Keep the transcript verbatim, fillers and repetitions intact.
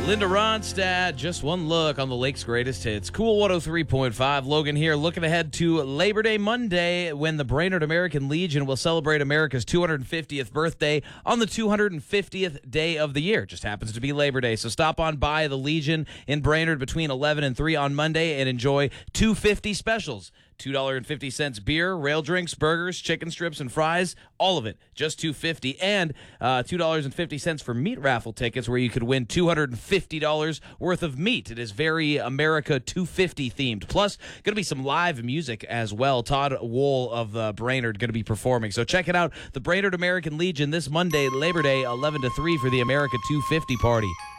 Linda Ronstadt, Just One Look on the Lake's Greatest Hits. Cool one oh three point five. Logan here, looking ahead to Labor Day Monday when the Brainerd American Legion will celebrate America's two hundred fiftieth birthday on the two hundred fiftieth day of the year. Just happens to be Labor Day. So stop on by the Legion in Brainerd between eleven and three on Monday and enjoy two fifty specials. two dollars and fifty cents beer, rail drinks, burgers, chicken strips, and fries. All of it, just two dollars and fifty cents. And uh, two dollars and fifty cents for meat raffle tickets where you could win two hundred fifty dollars worth of meat. It is very America two fifty themed. Plus, going to be some live music as well. Todd Wool of uh, Brainerd going to be performing. So check it out. The Brainerd American Legion this Monday, Labor Day, eleven to three for the America two fifty party.